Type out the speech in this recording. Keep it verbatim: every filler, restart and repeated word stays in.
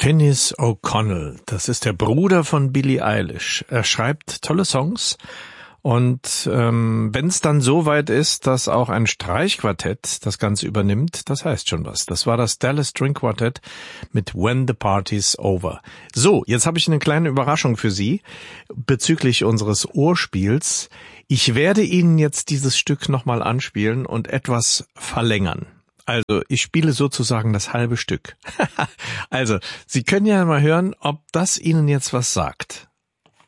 Finis O'Connell, das ist der Bruder von Billie Eilish. Er schreibt tolle Songs und ähm, wenn es dann so weit ist, dass auch ein Streichquartett das Ganze übernimmt, das heißt schon was. Das war das Dallas String Quartet mit When the Party's Over. So, jetzt habe ich eine kleine Überraschung für Sie bezüglich unseres Ohrspiels. Ich werde Ihnen jetzt dieses Stück nochmal anspielen und etwas verlängern. Also, ich spiele sozusagen das halbe Stück. Also, Sie können ja mal hören, ob das Ihnen jetzt was sagt.